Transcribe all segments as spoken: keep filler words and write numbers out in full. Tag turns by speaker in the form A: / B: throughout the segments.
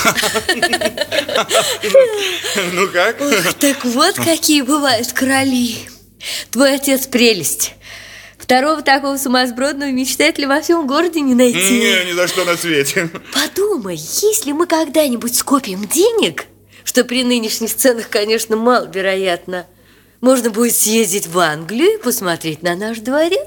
A: Ну как?
B: Так вот, какие бывают короли. Твой отец прелесть. Второго такого сумасбродного мечтателя во всем городе не найти.
A: Не, ни за что на свете.
B: Подумай, если мы когда-нибудь скопим денег, что при нынешних ценах, конечно, маловероятно, можно будет съездить в Англию и посмотреть на наш дворец.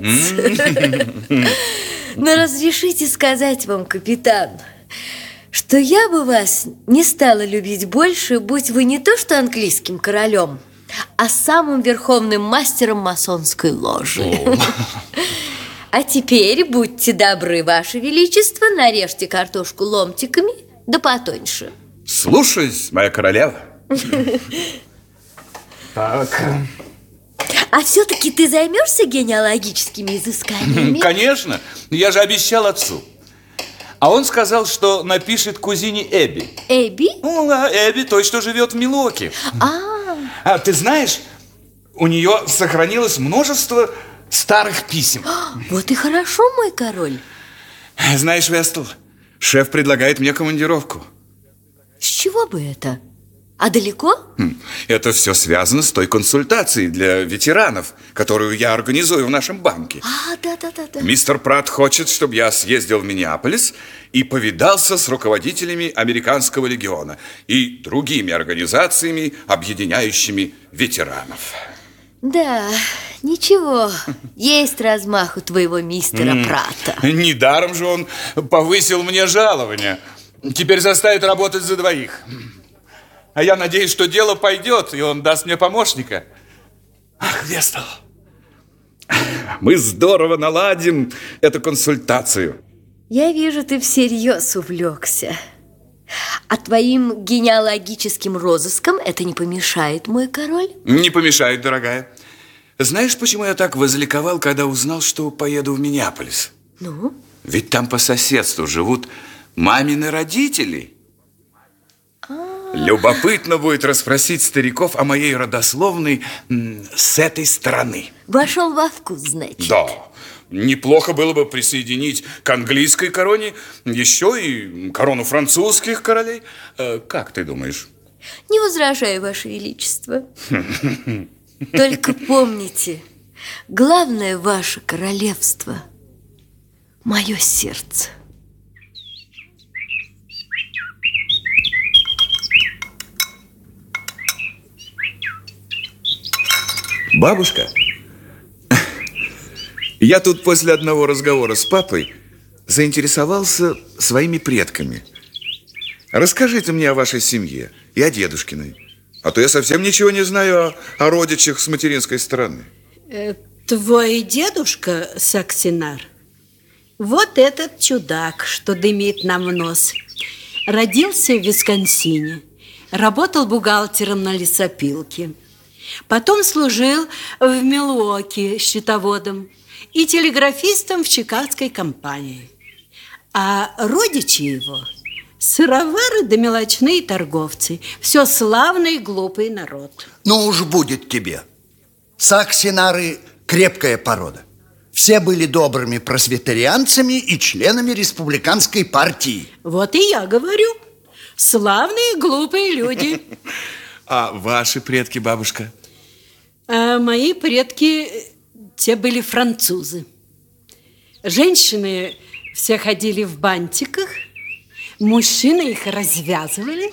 B: Но разрешите сказать вам, капитан, что я бы вас не стала любить больше, будь вы не то что английским королем, а самым верховным мастером масонской ложи. А теперь, будьте добры, ваше величество, нарежьте картошку ломтиками, да потоньше.
A: Слушаюсь, моя королева. Так.
B: А все-таки ты займешься генеалогическими изысканиями?
A: Конечно, я же обещал отцу. А он сказал, что напишет кузине Эбби.
B: Эбби?
A: Ну, а Эбби той, что живет в Милуоке.
B: А,
A: А ты знаешь, у нее сохранилось множество старых писем.
B: Вот и хорошо, мой король.
A: Знаешь, Вестл, шеф предлагает мне командировку.
B: С чего бы это? А далеко?
A: Это все связано с той консультацией для ветеранов, которую я организую в нашем банке.
B: А, да-да-да.
A: Мистер Пратт хочет, чтобы я съездил в Миннеаполис и повидался с руководителями Американского легиона и другими организациями, объединяющими ветеранов.
B: Да, ничего, есть размах у твоего мистера Пратта.
A: Недаром же он повысил мне жалование. Теперь заставит работать за двоих. А я надеюсь, что дело пойдет, и он даст мне помощника. Ах, Вестл, мы здорово наладим эту консультацию.
B: Я вижу, ты всерьез увлекся. А твоим генеалогическим розыском это не помешает, мой король?
A: Не помешает, дорогая. Знаешь, почему я так возликовал, когда узнал, что поеду в Миннеаполис?
B: Ну?
A: Ведь там по соседству живут мамины родители. Любопытно будет расспросить стариков о моей родословной с этой стороны.
B: Вошел во вкус, значит.
A: Да, неплохо было бы присоединить к английской короне еще и корону французских королей. Как ты думаешь?
B: Не возражаю, ваше величество. Только помните, главное ваше королевство – мое сердце.
A: Бабушка, я тут после одного разговора с папой заинтересовался своими предками. Расскажите мне о вашей семье и о дедушкиной. А то я совсем ничего не знаю о, о родичах с материнской стороны.
C: Э, твой дедушка, Саксинар, вот этот чудак, что дымит нам в нос, родился в Висконсине, работал бухгалтером на лесопилке. Потом служил в Милуоке счетоводом и телеграфистом в чикагской компании. А родичи его – сыровары да мелочные торговцы. Все славный и глупый народ.
D: Ну уж будет тебе. Саксинары – крепкая порода. Все были добрыми пресвитерианцами и членами республиканской партии.
C: Вот и я говорю. Славные глупые люди.
A: А ваши предки, бабушка?
C: А мои предки, те были французы. Женщины все ходили в бантиках, мужчины их развязывали.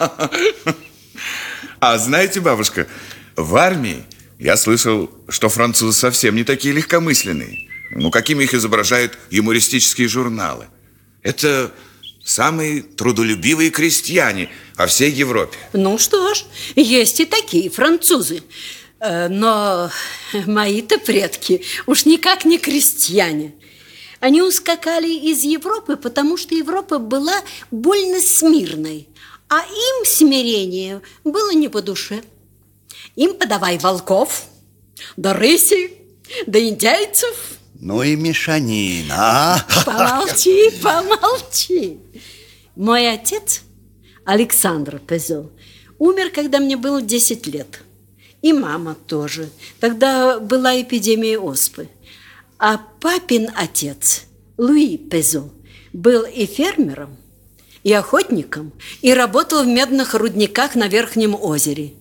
A: А знаете, бабушка, в армии я слышал, что французы совсем не такие легкомысленные. Ну, какими их изображают юмористические журналы. Это самые трудолюбивые крестьяне во всей Европе.
C: Ну что ж, есть и такие французы. Но мои-то предки уж никак не крестьяне. Они ускакали из Европы, потому что Европа была больно смирной, а им смирение было не по душе. Им подавай волков, да рысей, да индейцев.
D: Ну и мешанина, а?
C: Помолчи, помолчи. Мой отец, Александр Пезо, умер, когда мне было десять лет. И мама тоже. Тогда была эпидемия оспы. А папин отец, Луи Пезо, был и фермером, и охотником, и работал в медных рудниках на Верхнем озере.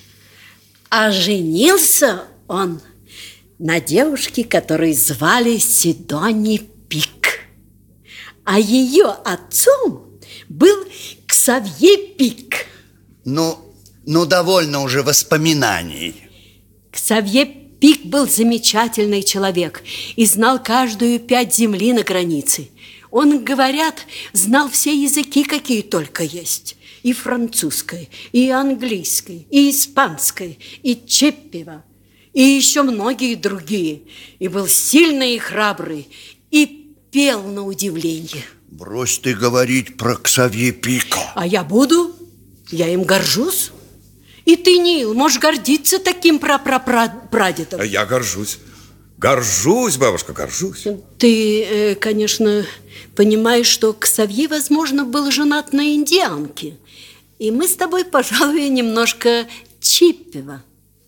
C: А женился он на девушке, которую звали Сидони Пик. А ее отцом был Ксавье Пик.
D: Ну, ну, довольно уже воспоминаний.
C: Ксавье Пик был замечательный человек и знал каждую пять земли на границе. Он, говорят, знал все языки, какие только есть. И французской, и английской, и испанской, и чеппева, и еще многие другие. И был сильный и храбрый, и пел на удивление.
D: Брось ты говорить про Ксавье Пика.
C: А я буду, я им горжусь. И ты, Нил, можешь гордиться таким прапрапрадедом.
E: Я горжусь. Горжусь, бабушка, горжусь.
C: Ты, э, конечно, понимаешь, что Ксавье, возможно, был женат на индианке. И мы с тобой, пожалуй, немножко чиппева.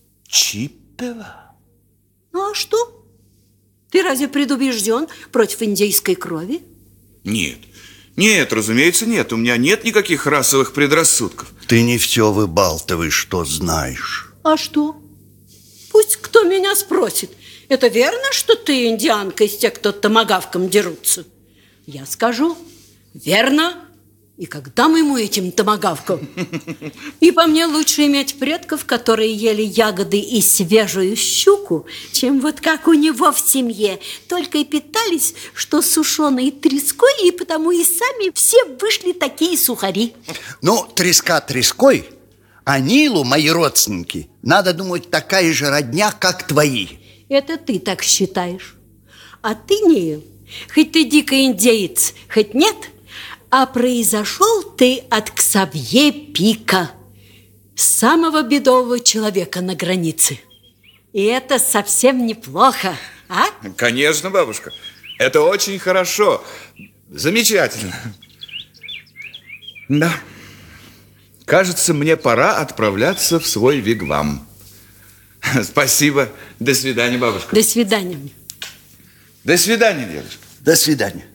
A: Чиппева?
C: Ну, а что? Ты разве предубежден против индейской крови?
E: Нет, нет, разумеется, нет. У меня нет никаких расовых предрассудков.
D: Ты не все выбалтываешь, что знаешь.
C: А что? Пусть кто меня спросит. Это верно, что ты индианка из тех, кто томагавком дерутся? Я скажу, верно. И когда мы ему этим томагавком? И по мне лучше иметь предков, которые ели ягоды и свежую щуку, чем вот как у него в семье. Только и питались, что сушеной треской, и потому и сами все вышли такие сухари.
D: Ну, треска треской, а Нилу, мои родственники, надо думать, такая же родня, как твои.
C: Это ты так считаешь. А ты, Нил, хоть ты дикий индеец, хоть нет, а произошел ты от Ксавье Пика, самого бедового человека на границе. И это совсем неплохо, а?
E: Конечно, бабушка. Это очень хорошо. Замечательно.
A: Да. Кажется, мне пора отправляться в свой вигвам. Спасибо. До свидания, бабушка.
C: До свидания.
A: До свидания, девочка.
D: До свидания.